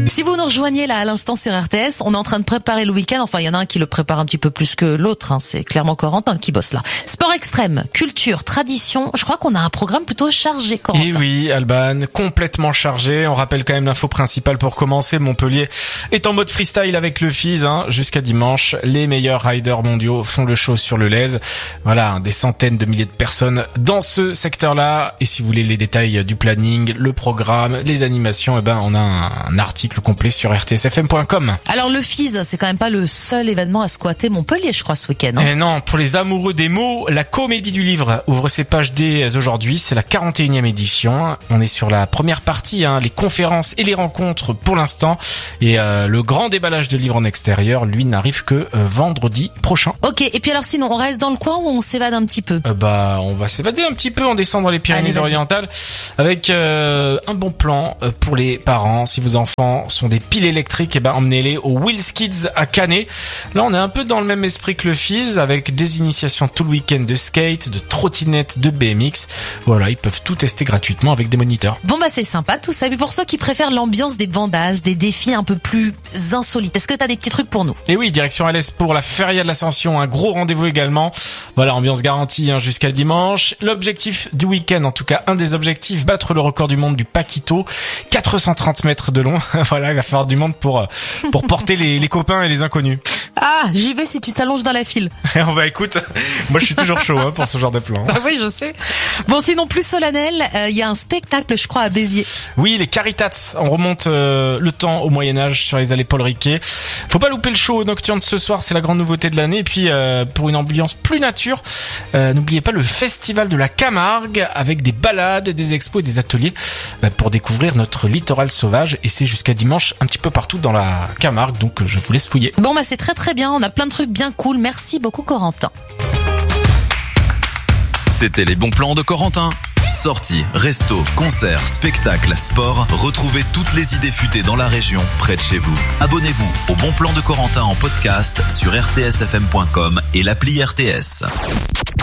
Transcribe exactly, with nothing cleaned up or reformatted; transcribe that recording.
Si vous nous rejoignez là à l'instant sur R T S, on est en train de préparer le week-end. Enfin, il y en a un qui le prépare un petit peu plus que l'autre. Hein. C'est clairement Corentin qui bosse là. Sport extrême, culture, tradition. Je crois qu'on a un programme plutôt chargé, Corentin. Et oui, Alban, complètement chargé. On rappelle quand même l'info principale pour commencer. Montpellier est en mode freestyle avec le F I S. Hein. Jusqu'à dimanche, les meilleurs riders mondiaux font le show sur le Lez. Voilà, des centaines de milliers de personnes dans ce secteur-là. Et si vous voulez les détails du planning, le programme, les animations, eh ben on a un, un article complet sur r t s f m point com. Alors le F I S, c'est quand même pas le seul événement à squatter Montpellier, je crois, ce week-end. Hein. Eh non, pour les amoureux des mots, la Comédie du Livre ouvre ses pages dès aujourd'hui. C'est la quarante et unième édition. On est sur la première partie, hein, les conférences et les rencontres pour l'instant. Et euh, le grand déballage de livres en extérieur, lui, n'arrive que euh, vendredi prochain. Ok, et puis alors sinon, on reste dans le coin ou on s'évade un petit peu? euh, Bah, on va s'évader un petit peu, on descend dans les Pyrénées-Orientales avec euh, un bon plan pour les parents. Si vos enfants sont des piles électriques, eh ben emmenez-les au Wheels Kids à Canet. Là, on est un peu dans le même esprit que le F I S, avec des initiations tout le week-end de skate, de trottinette, de B M X. Voilà, ils peuvent tout tester gratuitement avec des moniteurs. Bon bah c'est sympa tout ça. Et puis pour ceux qui préfèrent l'ambiance des bandas, des défis un peu plus insolites, est-ce que t'as des petits trucs pour nous? Et oui, direction L S pour la Feria de l'Ascension, un gros rendez-vous également. Voilà, ambiance garantie hein, jusqu'à dimanche. L'objectif du week-end, en tout cas un des objectifs, battre le record du monde du Paquito, quatre cent trente mètres de long. Voilà, il va falloir du monde pour pour porter les, les copains et les inconnus. Ah, j'y vais si tu t'allonges dans la file. On va écoute, moi je suis toujours chaud hein, pour ce genre de plan. Bah oui, je sais. Bon, sinon plus solennel, il euh, y a un spectacle, je crois, à Béziers. Oui, les Caritats. On remonte euh, le temps au Moyen-Âge sur les allées Paul Riquet. Faut pas louper le show nocturne ce soir, c'est la grande nouveauté de l'année. Et puis euh, pour une ambiance plus nature, euh, n'oubliez pas le festival de la Camargue avec des balades, des expos et des ateliers bah, pour découvrir notre littoral sauvage. Et c'est jusqu'à dimanche un petit peu partout dans la Camargue, donc je vous laisse fouiller. Bon bah c'est très très bien, on a plein de trucs bien cool. Merci beaucoup Corentin. C'était les bons plans de Corentin. Sorties, restos, concerts, spectacles, sport. Retrouvez toutes les idées futées dans la région, près de chez vous. Abonnez-vous au Bon Plan de Corentin en podcast sur r t s f m point com et l'appli R T S.